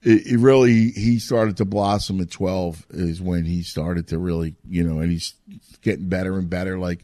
it really, he started to blossom at 12 is when he started to really, and he's getting better and better. Like,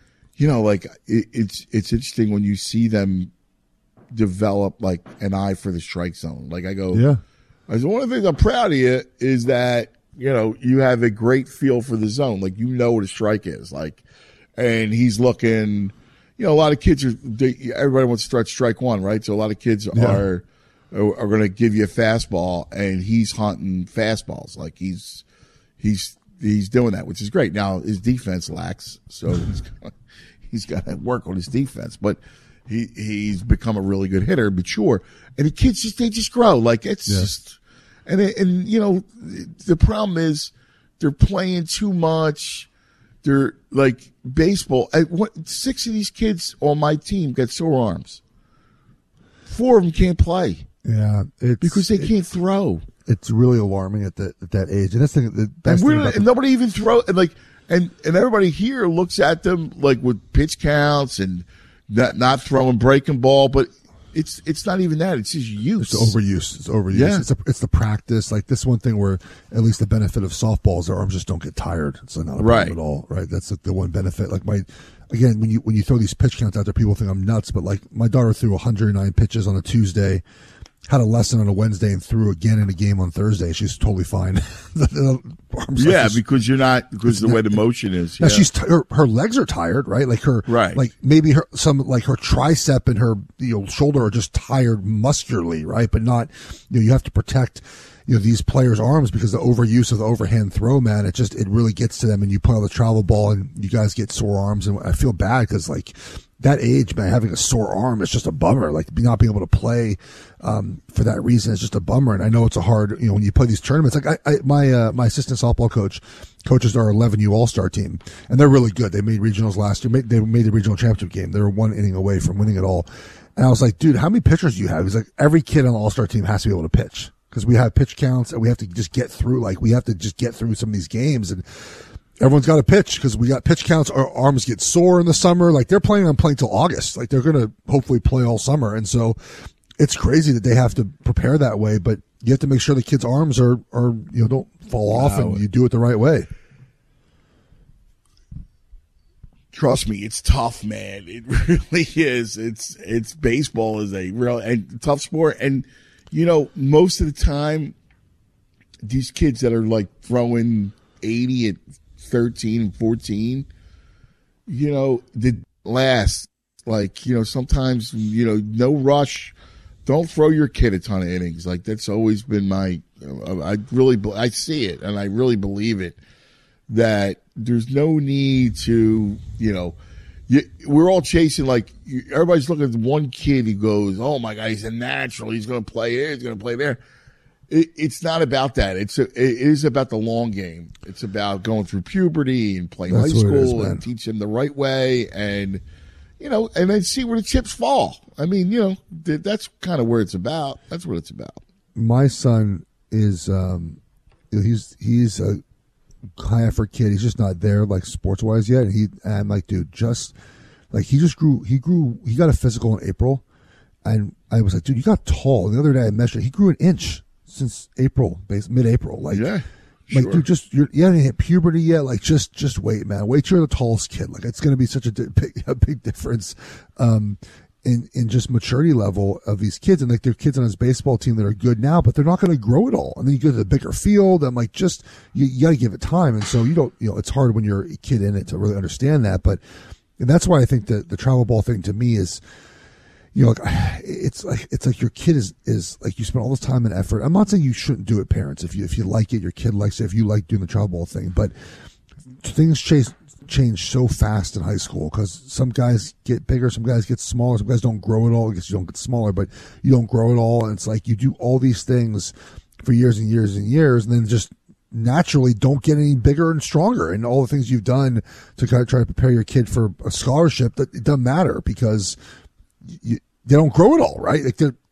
it's interesting when you see them develop like an eye for the strike zone. Like I go, yeah. One of the things I'm proud of you is that, you have a great feel for the zone. Like, what a strike is. Like, and he's looking, a lot of kids everybody wants to start strike one, right? So a lot of kids are going to give you a fastball, and he's hunting fastballs. Like he's doing that, which is great. Now his defense lacks, so he's got to work on his defense, but he's become a really good hitter, mature, and the kids they just grow. Like it's just. And the problem is they're playing too much. They're like baseball. 6 of these kids on my team got sore arms. 4 of them can't play. Yeah, because they can't throw. It's really alarming at that age. And that's the best thing. And nobody even throw and everybody here looks at them like with pitch counts and not throwing breaking ball, but. It's not even that. It's just use. It's overuse. Yeah. It's the practice. Like this one thing where at least the benefit of softball is their arms just don't get tired. It's not a problem at all. Right. That's the one benefit. Like when you throw these pitch counts out there, people think I'm nuts. But like my daughter threw 109 pitches on a Tuesday, had a lesson on a Wednesday, and threw again in a game on Thursday. She's totally fine. Because the way the motion is. Now she's her legs are tired, right? Like like maybe her tricep and her shoulder are just tired muscularly, right? But not you have to protect these players' arms because the overuse of the overhand throw, man, it really gets to them, and you play on the travel ball, and you guys get sore arms, and I feel bad because like. That age, man, having a sore arm is just a bummer. Like not being able to play for that reason is just a bummer. And I know it's a hard, when you play these tournaments. Like my assistant softball coaches our 11U All-Star team, and they're really good. They made regionals last year. They made the regional championship game. They were 1 inning away from winning it all. And I was like, dude, how many pitchers do you have? He's like, every kid on the All-Star team has to be able to pitch because we have pitch counts and we have to just get through. Like we have to just get through some of these games and. Everyone's got to pitch because we got pitch counts. Our arms get sore in the summer. Like they're planning on playing till August. Like they're going to hopefully play all summer. And so it's crazy that they have to prepare that way, but you have to make sure the kids' arms are don't fall off and you do it the right way. Trust me, it's tough, man. It really is. It's baseball is a real and tough sport. And, most of the time, these kids that are like throwing 80 at 13 and 14, the last, sometimes, no rush. Don't throw your kid a ton of innings. Like that's always been I see it and I really believe it that there's no need to, we're all chasing, everybody's looking at one kid who goes, oh my God, he's a natural. He's going to play here. He's going to play there. It's not about that. It is about the long game. It's about going through puberty and playing high school and teach them the right way and, and then see where the chips fall. I mean, that's kind of where it's about. That's what it's about. My son is, he's a high effort kid. He's just not there like sports wise yet. And I'm like, dude, he got a physical in April and I was like, dude, you got tall. And the other day I measured, he grew an inch. Since April, mid-April, dude, you haven't hit puberty yet. Like, just wait, man. Wait till you're the tallest kid. Like, it's going to be such a big difference, in just maturity level of these kids. And like, there are kids on his baseball team that are good now, but they're not going to grow it all. And then you go to the bigger field. I'm like, you got to give it time. And so it's hard when you're a kid in it to really understand that. But and that's why I think that the travel ball thing to me is. It's like your kid is like you spend all this time and effort. I'm not saying you shouldn't do it, parents. If you like it, your kid likes it. If you like doing the travel ball thing, but things change so fast in high school because some guys get bigger, some guys get smaller, some guys don't grow at all. I guess you don't get smaller, but you don't grow at all. And it's like you do all these things for years and years and years, and then just naturally don't get any bigger and stronger. And all the things you've done to kind of try to prepare your kid for a scholarship, that it doesn't matter because. They don't grow at all, right?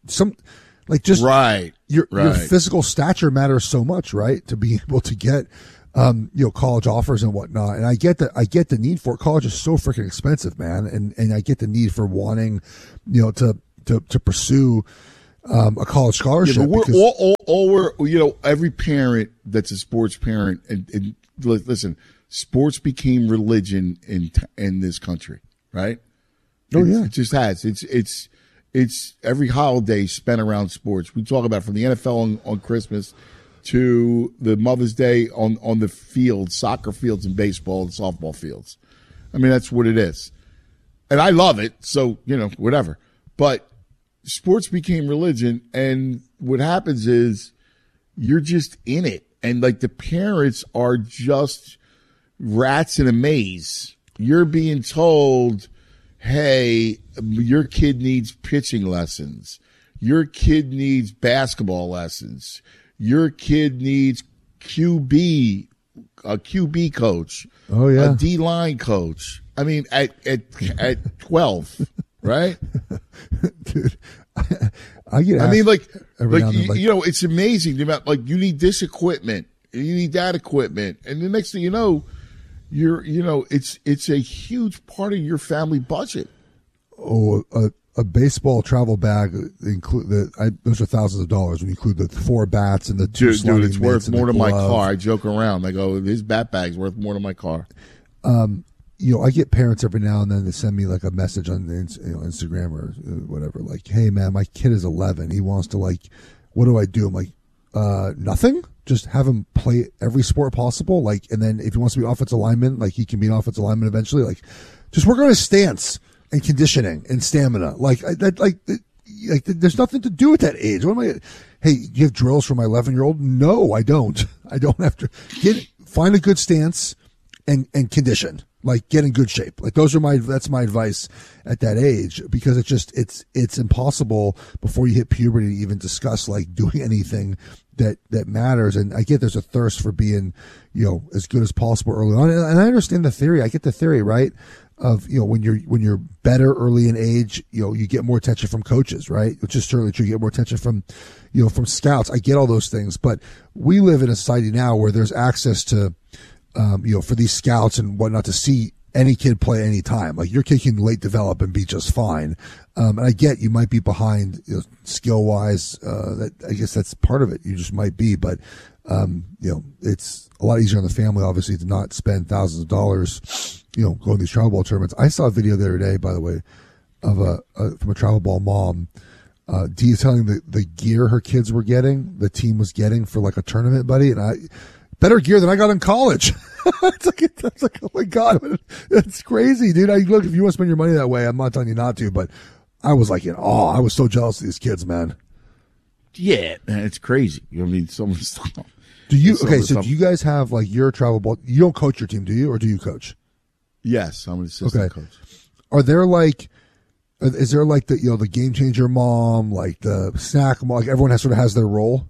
Your physical stature matters so much, right? To be able to get, college offers and whatnot. And I get the need for it. College is so freaking expensive, man. And I get the need for wanting, to pursue, a college scholarship. Yeah, but we're every parent that's a sports parent, and listen, sports became religion in this country, right? It just has. It's every holiday spent around sports. We talk about it from the NFL on Christmas to the Mother's Day on the fields, soccer fields and baseball and softball fields. I mean, that's what it is. And I love it, so, whatever. But sports became religion, and what happens is you're just in it. And, the parents are just rats in a maze. You're being told, hey, your kid needs pitching lessons. Your kid needs basketball lessons. Your kid needs a QB coach. Oh, yeah. A D-line coach. I mean, at 12, right? Dude, I get asked it's amazing. You need this equipment. You need that equipment. And the next thing you know, it's a huge part of your family budget. Oh, a baseball travel bag those are thousands of dollars when you include the 4 bats and the 2 dude, it's worth more than my car. I joke around. I go, his bat bag's worth more than my car. I get parents every now and then that send me a message on Instagram or whatever, hey man, my kid is 11. He wants to what do I do? I'm like, nothing. Just have him play every sport possible. And then if he wants to be offensive lineman, he can be an offensive lineman eventually. Just work on his stance and conditioning and stamina. There's nothing to do at that age. What am I? Hey, you have drills for my 11-year-old? No, I don't. I don't have to find a good stance and condition. Get in good shape. That's my advice at that age, because it's impossible before you hit puberty to even discuss doing anything that matters. And I get there's a thirst for being, as good as possible early on. And I understand the theory. I get the theory, right? Of, when you're better early in age, you get more attention from coaches, right? Which is certainly true. You get more attention from scouts. I get all those things, but we live in a society now where there's access to, for these scouts and whatnot to see any kid play any time. Your kid can late develop and be just fine. And I get you might be behind skill wise. That I guess that's part of it. You just might be, but it's a lot easier on the family, obviously, to not spend thousands of dollars, going to these travel ball tournaments. I saw a video the other day, by the way, of from a travel ball mom, detailing the gear her kids were getting, the team was getting for a tournament, buddy, and better gear than I got in college. It's oh my God, that's crazy, dude. Look, if you want to spend your money that way, I'm not telling you not to, but I was in awe. I was so jealous of these kids, man. Yeah, man, it's crazy. I mean, someone's. Do you you guys have your travel ball? You don't coach your team, do you, or do you coach? Yes, I'm an assistant coach. Are there is there the game changer mom, the snack mom? Everyone has their role.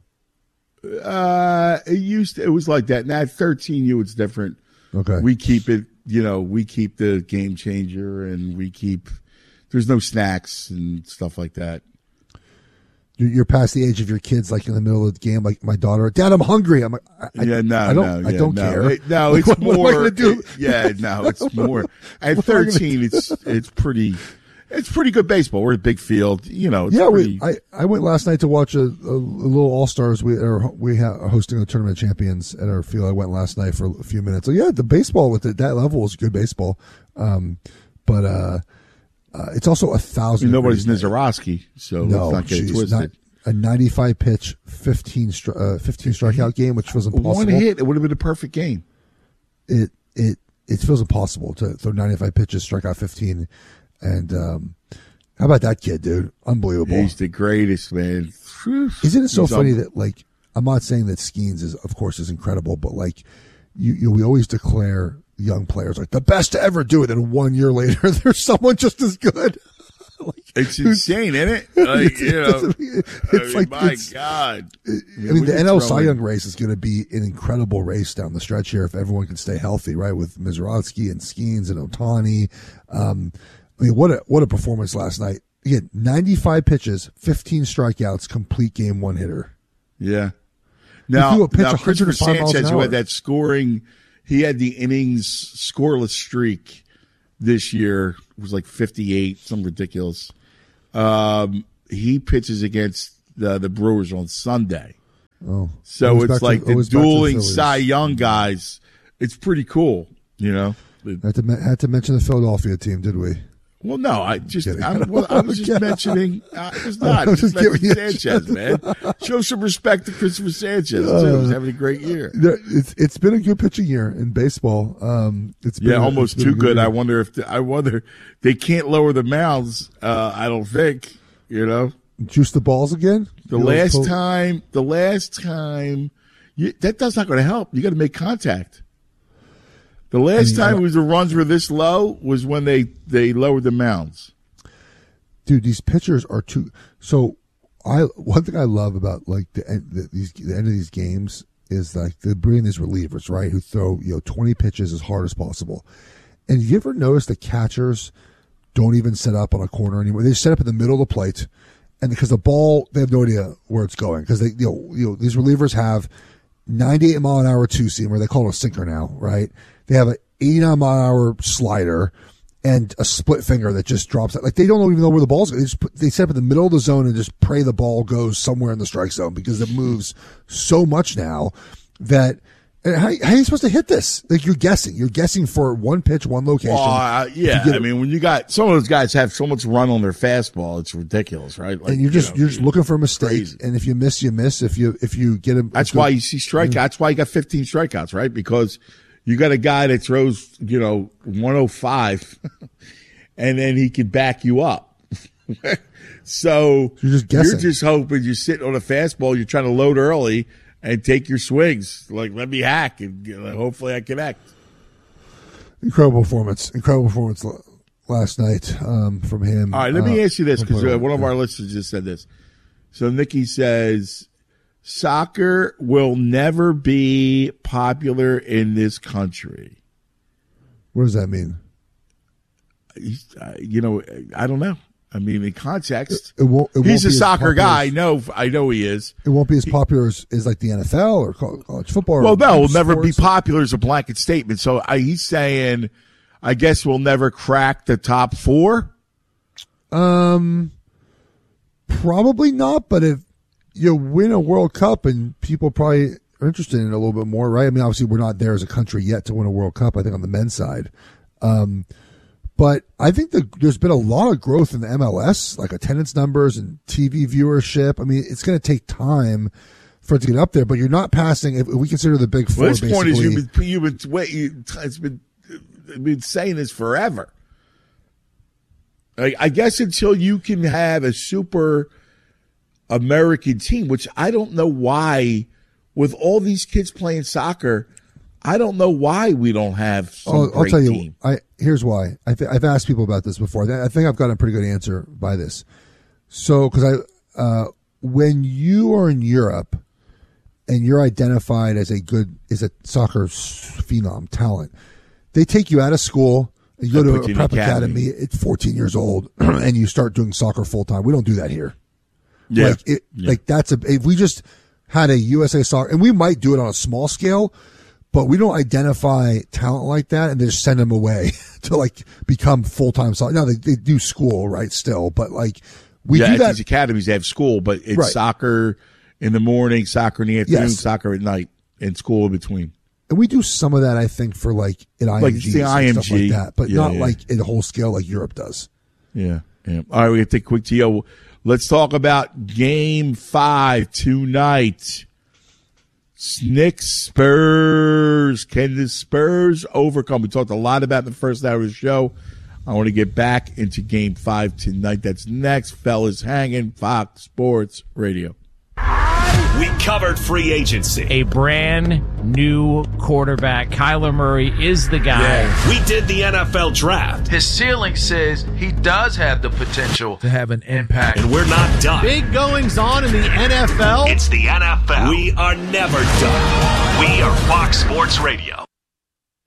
It was like that. Now at 13, it's different. Okay. We keep it, we keep the game changer, and there's no snacks and stuff like that. You're past the age of your kids, in the middle of the game, my daughter, Dad, I'm hungry. I'm I don't care. No, it's what more. What am I gonna do? Yeah, no, it's more. At 13, it's pretty good baseball. We're at big field, I went last night to watch a little All-Stars. We are hosting the Tournament of Champions at our field. I went last night for a few minutes. So yeah, the baseball with that level is good baseball. But it's also 1,000. Nobody's Nizarovsky, so let's not get twisted. A 95 pitch, 15 strikeout game, which was impossible. One hit, it would have been a perfect game. It feels impossible to throw 95 pitches, strike out 15. And how about that kid, dude? Unbelievable. He's the greatest, man. Isn't it so funny that I'm not saying that Skeens is incredible, but we always declare young players the best to ever do it, and 1 year later there's someone just as good. It's insane, isn't it? My God. The NL Cy Young race is going to be an incredible race down the stretch here if everyone can stay healthy, right? With Mizrarovsky and Skeens and Ohtani. What a performance last night. Again, 95 pitches, 15 strikeouts, complete game, one hitter. Yeah. Now Christopher Sanchez, who had that scoring, he had the innings scoreless streak this year. It was 58, something ridiculous. He pitches against the Brewers on Sunday. Oh, so it's like the dueling Cy Young guys. It's pretty cool, you know. Had to mention the Philadelphia team, did we? Well, no, I was just mentioning. I was not. Just mentioning Sanchez, man. Show some respect to Christopher Sanchez. He's having a great year. It's been a good pitching year in baseball. It's been almost too good. I wonder if they can't lower the mounds. I don't think, you know. Juice the balls again. The last time, that's not going to help. You got to make contact. The last time the runs were this low was when they lowered the mounds. Dude, these pitchers are too. So, one thing I love about like the end of these games is like they bring these relievers, right, who throw 20 pitches as hard as possible. And you ever notice the catchers don't even set up on a corner anymore? They set up in the middle of the plate, and because the ball, they have no idea where it's going because they these relievers have 98 mile an hour two seamer. They call it a sinker now, right? They have an 89 mile an hour slider and a split finger that just drops out. Like they don't even know where the ball's going. They set up in the middle of the zone and just pray the ball goes somewhere in the strike zone because it moves so much now that how are you supposed to hit this? Like you're guessing for one pitch, one location. I mean, when you got some of those guys have so much run on their fastball, it's ridiculous, right? Like, and you're just looking for a mistake. Crazy. And if you miss, you miss. If you get him, that's why you see strikeouts. That's why you got 15 strikeouts, right? Because you got a guy that throws, 105, and then he can back you up. So you're just hoping you're sitting on a fastball. You're trying to load early and take your swings. Like, let me hack, and hopefully I connect. Incredible performance last night from him. All right, let me ask you this, because one of our listeners just said this. So Nikki says, soccer will never be popular in this country. What does that mean? I don't know. I mean, in context, he's a soccer guy. I know he is. It won't be as popular as like the NFL or college football. Well, no, it will never be popular as a blanket statement. So he's saying, I guess we'll never crack the top 4. Probably not. But if you win a World Cup, and people probably are interested in it a little bit more, right? I mean, obviously we're not there as a country yet to win a World Cup. I think on the men's side. But I think there's been a lot of growth in the MLS, like attendance numbers and TV viewership. I mean, it's going to take time for it to get up there, but you're not passing. If we consider the big 4, well, this point is it's been saying this forever. I guess until you can have a super American team, which I don't know why, with all these kids playing soccer, I don't know why we don't have some great I'll tell team. You, here's why. I've asked people about this before. I think I've gotten a pretty good answer by this. So, because when you are in Europe and you're identified as a soccer phenom talent, they take you out of school. You go to a prep academy at 14 years old, and you start doing soccer full time. We don't do that here. Yeah, like if we just had a USA soccer, and we might do it on a small scale. But we don't identify talent like that and just send them away to like become full-time soccer. Now they do school, right? Still, but like we do that. These academies, they have school, but it's soccer in the morning, soccer in the afternoon, soccer at night, and school in between. And we do some of that, I think, for like an IMG, like the IMG, stuff like that, but not like in a whole scale like Europe does. Yeah. All right, we have to take a quick TO. Let's talk about Game 5 tonight. Knicks Spurs. Can the Spurs overcome? We talked a lot about in the first hour of the show. I want to get back into Game 5 tonight. That's next. Fellas hanging. Fox Sports Radio. We covered free agency. A brand new quarterback. Kyler Murray is the guy. Yeah. We did the NFL draft. His ceiling says he does have the potential to have an impact. And we're not done. Big goings on in the NFL. It's the NFL. We are never done. We are Fox Sports Radio.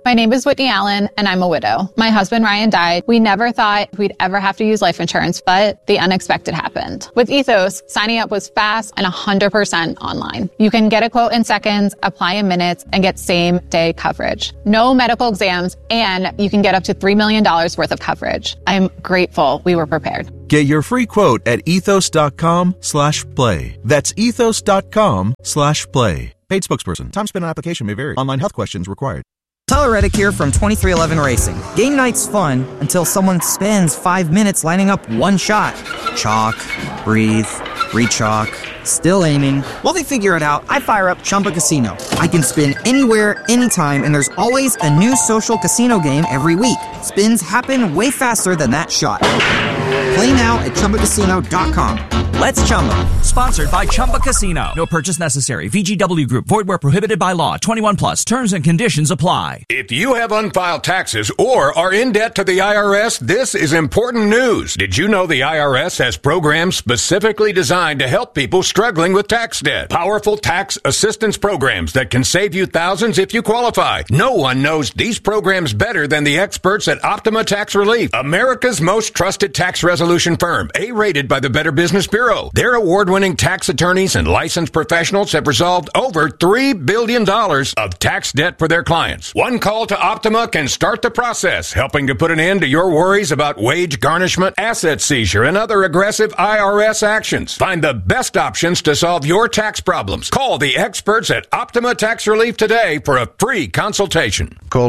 My name is Whitney Allen, and I'm a widow. My husband, Ryan, died. We never thought we'd ever have to use life insurance, but the unexpected happened. With Ethos, signing up was fast and 100% online. You can get a quote in seconds, apply in minutes, and get same-day coverage. No medical exams, and you can get up to $3 million worth of coverage. I'm grateful we were prepared. Get your free quote at ethos.com/play. That's ethos.com/play. Paid spokesperson. Time spent on application may vary. Online health questions required. Tyler Reddick here from 2311 Racing. Game night's fun until someone spends 5 minutes lining up one shot. Chalk, breathe, re-chalk, still aiming. While they figure it out, I fire up Chumba Casino. I can spin anywhere, anytime, and there's always a new social casino game every week. Spins happen way faster than that shot. Play now at ChumbaCasino.com. Let's Chumba. Sponsored by Chumba Casino. No purchase necessary. VGW Group. Void where prohibited by law. 21 plus. Terms and conditions apply. If you have unfiled taxes or are in debt to the IRS, this is important news. Did you know the IRS has programs specifically designed to help people struggling with tax debt? Powerful tax assistance programs that can save you thousands if you qualify. No one knows these programs better than the experts at Optima Tax Relief, America's most trusted tax resolution firm, A-rated by the Better Business Bureau. Their award-winning tax attorneys and licensed professionals have resolved over $3 billion of tax debt for their clients. One call to Optima can start the process, helping to put an end to your worries about wage garnishment, asset seizure, and other aggressive IRS actions. Find the best options to solve your tax problems. Call the experts at Optima Tax Relief today for a free consultation. Call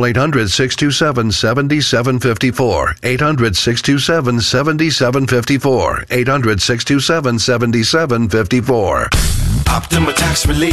800-627-7754. 800-627-7754. 800-627-7754. Optima Tax Relief.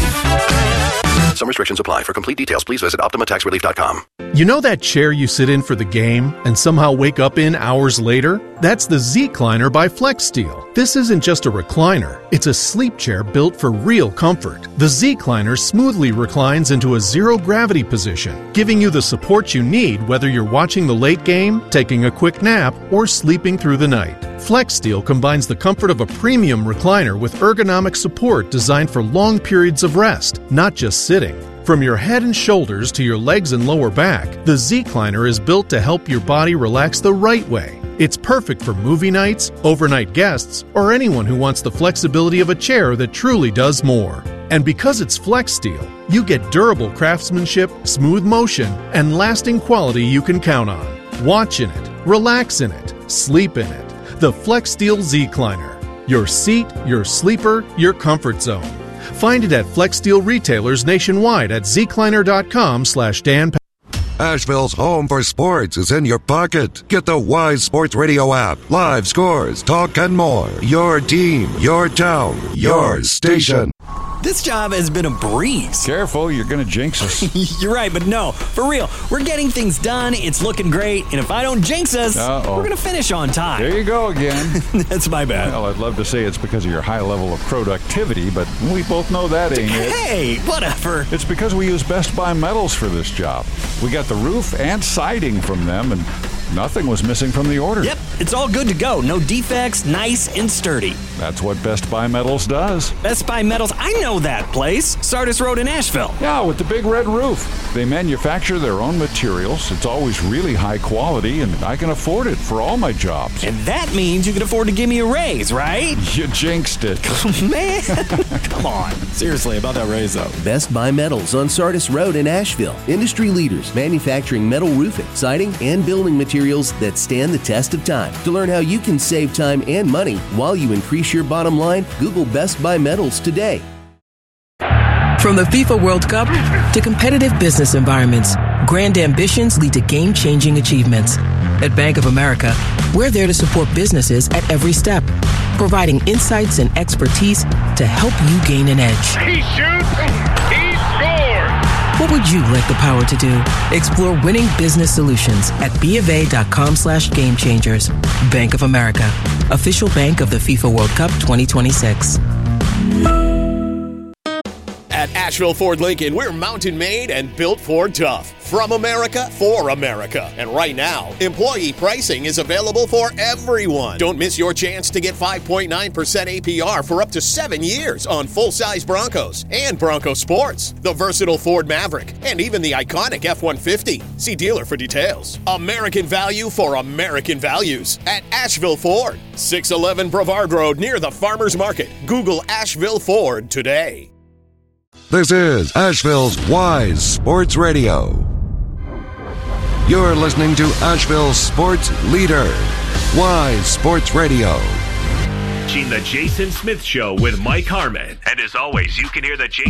Some restrictions apply. For complete details, please visit OptimaTaxRelief.com. You know that chair you sit in for the game and somehow wake up in hours later? That's the Z-Cliner by FlexSteel. This isn't just a recliner. It's a sleep chair built for real comfort. The Z-Cliner smoothly reclines into a zero-gravity position, giving you the support you need whether you're watching the late game, taking a quick nap, or sleeping through the night. FlexSteel combines the comfort of a premium recliner with ergonomic support designed for long periods of rest, not just sitting. From your head and shoulders to your legs and lower back, the Z-Cliner is built to help your body relax the right way. It's perfect for movie nights, overnight guests, or anyone who wants the flexibility of a chair that truly does more. And because it's FlexSteel, you get durable craftsmanship, smooth motion, and lasting quality you can count on. Watch in it, relax in it, sleep in it. The FlexSteel Z-Cliner. Your seat, your sleeper, your comfort zone. Find it at FlexSteel retailers nationwide at zcliner.com/Dan. Asheville's home for sports is in your pocket. Get the Wise Sports Radio app. Live scores, talk, and more. Your team, your town, your station. This job has been a breeze. Careful, you're going to jinx us. You're right, but no, for real. We're getting things done, it's looking great, and if I don't jinx us, we're going to finish on time. There you go again. That's my bad. Well, I'd love to say it's because of your high level of productivity, but we both know that ain't it. Hey, whatever. It's because we use Best Buy Metals for this job. We got the roof and siding from them, and nothing was missing from the order. Yep, it's all good to go. No defects, nice and sturdy. That's what Best Buy Metals does. Best Buy Metals, I know that place. Sardis Road in Asheville. Yeah, with the big red roof. They manufacture their own materials. It's always really high quality, and I can afford it for all my jobs. And that means you can afford to give me a raise, right? You jinxed it. Man, come on. Seriously, about that raise, though. Best Buy Metals on Sardis Road in Asheville. Industry leaders manufacturing metal roofing, siding, and building materials that stand the test of time. To learn how you can save time and money while you increase your bottom line, Google Best Buy Metals today. From the FIFA World Cup to competitive business environments, grand ambitions lead to game-changing achievements. At Bank of America, we're there to support businesses at every step, providing insights and expertise to help you gain an edge. He shoots, he scores! What would you like the power to do? Explore winning business solutions at BofA.com/gamechangers. Bank of America, official bank of the FIFA World Cup 2026. At Asheville Ford Lincoln, we're mountain made and built for tough. From America, for America. And right now, employee pricing is available for everyone. Don't miss your chance to get 5.9% APR for up to 7 years on full-size Broncos and Bronco Sports, the versatile Ford Maverick, and even the iconic F-150. See dealer for details. American value for American values at Asheville Ford. 611 Brevard Road near the Farmers Market. Google Asheville Ford today. This is Asheville's Wise Sports Radio. You're listening to Asheville's sports leader, Wise Sports Radio. The Jason Smith Show with Mike Harmon. And as always, you can hear the Jason